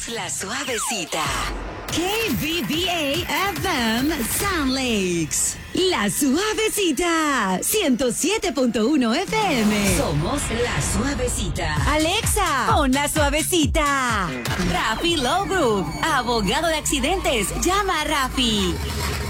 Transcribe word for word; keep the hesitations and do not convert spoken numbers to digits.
La Suavecita. K B B A F M Sound Lakes. La Suavecita. ciento siete punto uno F M. Somos La Suavecita. Alexa, pon La Suavecita. Rafi Law Group. Abogado de accidentes. Llama a Rafi.